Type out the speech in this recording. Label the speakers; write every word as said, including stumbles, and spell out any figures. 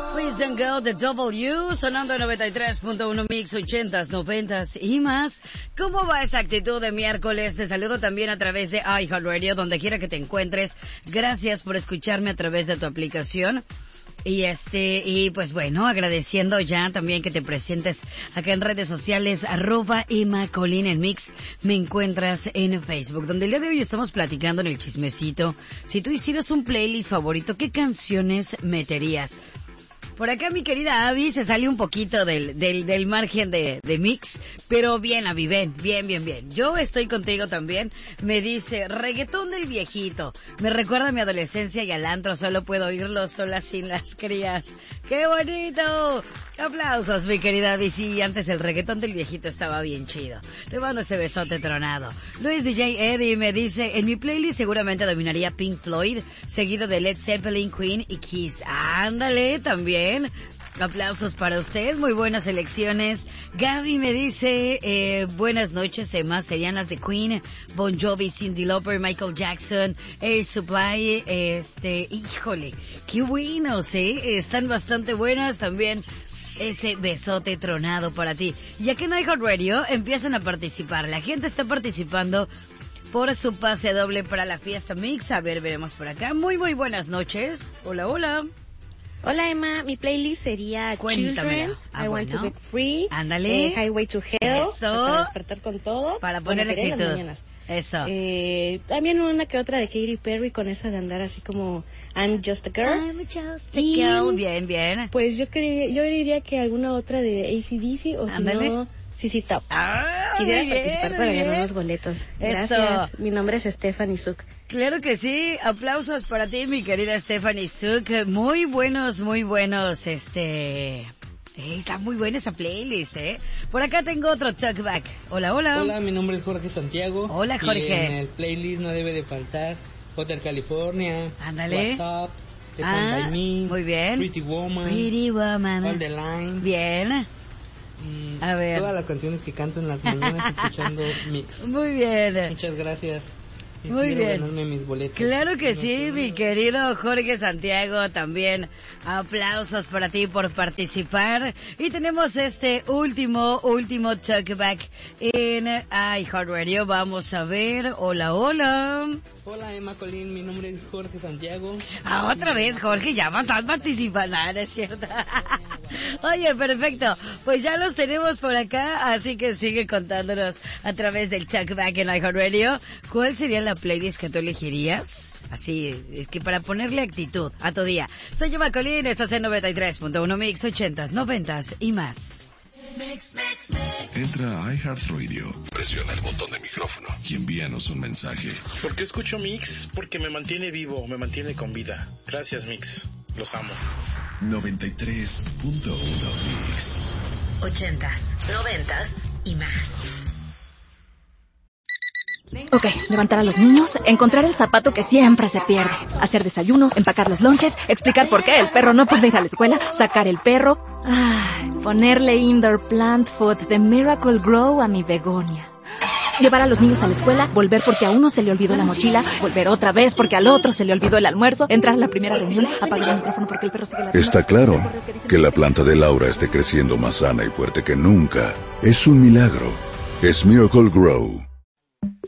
Speaker 1: Please Don't Go de W, sonando en noventa y tres punto uno Mix, ochentas, noventas y más. ¿Cómo va esa actitud de miércoles? Te saludo también a través de iHeartRadio, donde quiera que te encuentres. Gracias por escucharme a través de tu aplicación. Y este, y pues bueno, agradeciendo ya también que te presentes acá en redes sociales, arroba Emma Colín en Mix, me encuentras en Facebook, donde el día de hoy estamos platicando en el chismecito. Si tú hicieras un playlist favorito, ¿qué canciones meterías? Por acá mi querida Abby se sale un poquito del, del, del margen de, de Mix, pero bien Abby, ven, bien, bien, bien. Yo estoy contigo también. Me dice, reggaetón del viejito. Me recuerda a mi adolescencia y al antro, solo puedo oírlo sola sin las crías. ¡Qué bonito! Aplausos, mi querida Abby. Sí, antes el reggaetón del viejito estaba bien chido. Le mando ese besote tronado. Luis D J Eddie me dice, en mi playlist seguramente dominaría Pink Floyd, seguido de Led Zeppelin, Queen y Kiss. Ándale, también. Aplausos para usted, muy buenas elecciones. Gaby me dice, eh, buenas noches, Emma, serían las de Queen, Bon Jovi, Cyndi Lauper, Michael Jackson, Air Supply, este, híjole, qué buenos, eh, están bastante buenas también. Ese besote tronado para ti. Y aquí en iHeartRadio empiezan a participar, la gente está participando por su pase doble para la fiesta Mix. A ver, veremos por acá. Muy, muy buenas noches. Hola, hola.
Speaker 2: Hola Emma, mi playlist sería Children,
Speaker 1: ah,
Speaker 2: I
Speaker 1: bueno.
Speaker 2: Want to Be Free,
Speaker 1: Ándale.
Speaker 2: eh, Highway to Hell,
Speaker 1: Eso.
Speaker 2: para despertar con todo,
Speaker 1: para ponerle actitud. Eso.
Speaker 2: Eh, también una que otra de Katy Perry con esa de andar así como I'm Just a Girl.
Speaker 1: I'm just a girl. Bien, bien.
Speaker 2: Pues yo cre yo diría que alguna otra de A C D C o si no C C Top.
Speaker 1: Ah,
Speaker 2: Quisiera
Speaker 1: muy bien,
Speaker 2: participar para
Speaker 1: bien.
Speaker 2: ganar unos boletos.
Speaker 1: Eso.
Speaker 2: Gracias. Mi nombre es Stephanie Suk.
Speaker 1: Claro que sí. Aplausos para ti, mi querida Stephanie Suk. Muy buenos, muy buenos, este... Eh, está muy buena esa playlist, ¿eh? Por acá tengo otro talkback. Hola, hola.
Speaker 3: Hola, mi nombre es Jorge Santiago.
Speaker 1: Hola, Jorge.
Speaker 3: Y en el playlist no debe de faltar Hotel California.
Speaker 1: Ándale.
Speaker 3: WhatsApp.
Speaker 1: Ah,
Speaker 3: Stand by Me.
Speaker 1: muy bien.
Speaker 3: Pretty Woman.
Speaker 1: Pretty Woman.
Speaker 3: On the Line.
Speaker 1: Bien.
Speaker 3: Mm,
Speaker 1: A ver.
Speaker 3: Todas las canciones que canto en las mañanas escuchando Mix.
Speaker 1: Muy bien.
Speaker 3: Muchas gracias. Y
Speaker 1: Muy
Speaker 3: quiero
Speaker 1: bien.
Speaker 3: ganarme mis boletos.
Speaker 1: Claro que
Speaker 3: No,
Speaker 1: sí,
Speaker 3: no,
Speaker 1: mi
Speaker 3: no.
Speaker 1: querido Jorge Santiago, también aplausos para ti por participar. Y tenemos este último, último talkback en iHeartRadio. Vamos a ver, hola, hola.
Speaker 3: Hola, Emma Colín, mi nombre es Jorge Santiago.
Speaker 1: Ah, otra vez, Jorge, ya van a participar, nada, es cierto. Oye, perfecto, pues ya los tenemos por acá, así que sigue contándonos a través del talkback en iHeartRadio. ¿Cuál sería la playlist que tú elegirías? Así, es que para ponerle actitud a tu día. Soy Emma Colín, estás en noventa y tres punto uno Mix, ochentas, noventas y más.
Speaker 4: Entra a iHeartRadio, presiona el botón de micrófono y envíanos un mensaje.
Speaker 5: ¿Por qué escucho Mix? Porque me mantiene vivo, me mantiene con vida. Gracias, Mix. Los amo.
Speaker 4: noventa y tres punto uno Mix.
Speaker 6: Ochentas, noventas y más.
Speaker 7: Ok, levantar a los niños, encontrar el zapato que siempre se pierde, hacer desayuno, empacar los lonches, explicar por qué el perro no puede ir a la escuela, sacar el perro, ay, ponerle indoor plant food de Miracle Grow a mi begonia. Llevar a los niños a la escuela, volver porque a uno se le olvidó la mochila, volver otra vez porque al otro se le olvidó el almuerzo, entrar a la primera reunión, apagar el micrófono porque el perro sigue la...
Speaker 4: Está claro que la planta de Laura esté creciendo más sana y fuerte que nunca. Es un milagro. Es Miracle Grow.